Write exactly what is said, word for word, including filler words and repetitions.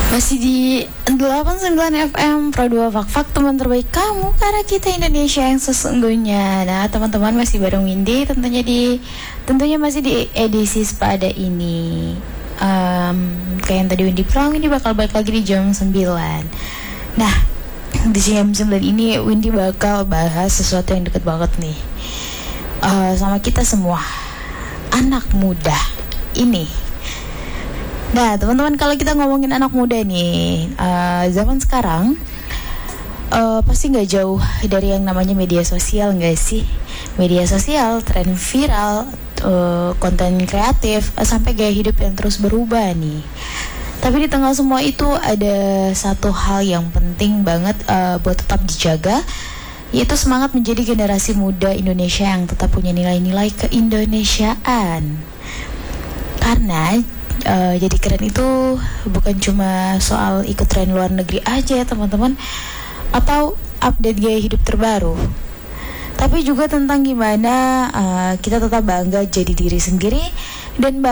Masih di delapan puluh sembilan F M Pro dua Fak Fak, teman terbaik kamu, karena kita Indonesia yang sesungguhnya. Nah, teman-teman, masih bareng Windy, tentunya di tentunya masih di edisi sepada ini. Um, kayak yang tadi Windy bilang, ini bakal balik lagi di jam sembilan. Nah, di jam sembilan ini Windy bakal bahas sesuatu yang deket banget nih uh, sama kita semua, anak muda ini. Nah, teman-teman, kalau kita ngomongin anak muda nih, uh, zaman sekarang uh, pasti nggak jauh dari yang namanya media sosial, nggak sih? Media sosial, tren viral, uh, konten kreatif, uh, sampai gaya hidup yang terus berubah nih. Tapi di tengah semua itu ada satu hal yang penting banget uh, buat tetap dijaga, yaitu semangat menjadi generasi muda Indonesia yang tetap punya nilai-nilai keindonesiaan. Karena Uh, jadi keren itu bukan cuma soal ikut tren luar negeri aja ya teman-teman, atau update gaya hidup terbaru, tapi juga tentang gimana uh, kita tetap bangga jadi diri sendiri dan